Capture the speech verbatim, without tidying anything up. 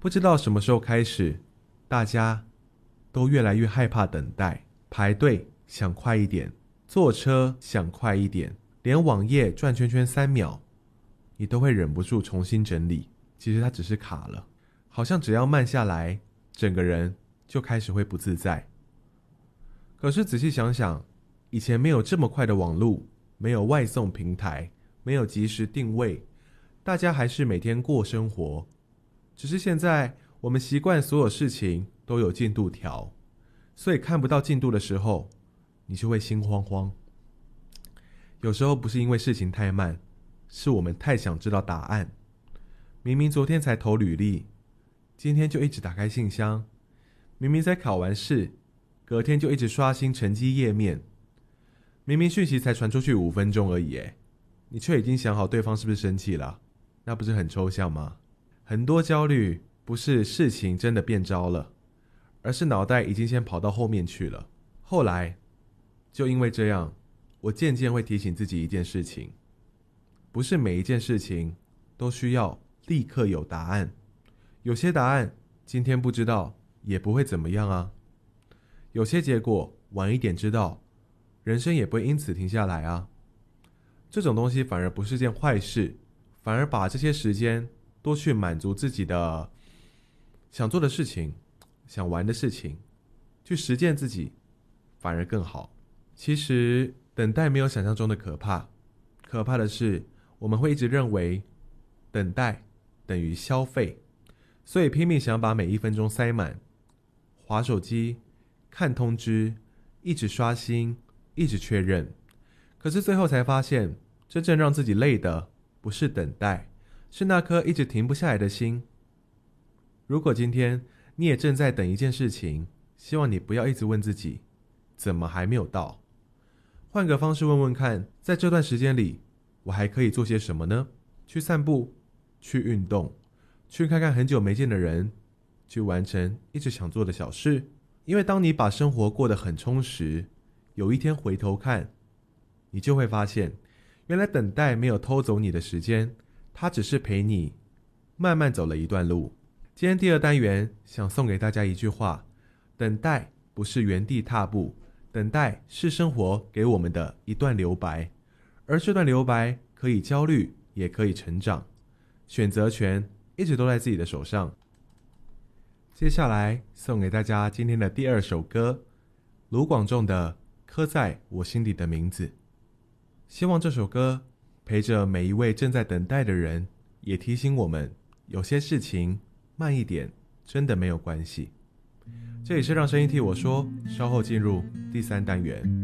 不知道什么时候开始，大家都越来越害怕等待，排队想快一点，坐车想快一点，连网页转圈圈三秒，你都会忍不住重新整理。其实它只是卡了，好像只要慢下来，整个人就开始会不自在。可是仔细想想，以前没有这么快的网路，没有外送平台，没有即时定位，大家还是每天过生活。只是现在我们习惯所有事情都有进度条，所以看不到进度的时候，你就会心慌慌。有时候不是因为事情太慢，是我们太想知道答案。明明昨天才投履历，今天就一直打开信箱，明明才考完试，隔天就一直刷新成绩页面，明明讯息才传出去五分钟而已，诶，你却已经想好对方是不是生气了，那不是很抽象吗？很多焦虑不是事情真的变糟了，而是脑袋已经先跑到后面去了。后来就因为这样，我渐渐会提醒自己一件事情，不是每一件事情都需要立刻有答案，有些答案今天不知道也不会怎么样啊，有些结果晚一点知道，人生也不会因此停下来啊。这种东西反而不是件坏事，反而把这些时间多去满足自己的想做的事情，想玩的事情，去实践自己，反而更好。其实等待没有想象中的可怕，可怕的是我们会一直认为等待等于消费，所以拼命想把每一分钟塞满，滑手机，看通知，一直刷新，一直确认。可是最后才发现，真正让自己累的不是等待，是那颗一直停不下来的心。如果今天你也正在等一件事情，希望你不要一直问自己怎么还没有到，换个方式问问看，在这段时间里我还可以做些什么呢？去散步，去运动，去看看很久没见的人，去完成一直想做的小事。因为当你把生活过得很充实，有一天回头看，你就会发现，原来等待没有偷走你的时间，它只是陪你慢慢走了一段路。今天第二单元想送给大家一句话，等待不是原地踏步，等待是生活给我们的一段留白，而这段留白可以焦虑，也可以成长，选择权一直都在自己的手上。接下来送给大家今天的第二首歌，卢广仲的《刻在我心底的名字》。希望这首歌陪着每一位正在等待的人，也提醒我们，有些事情慢一点真的没有关系。这里是让声音替我说，稍后进入第三单元。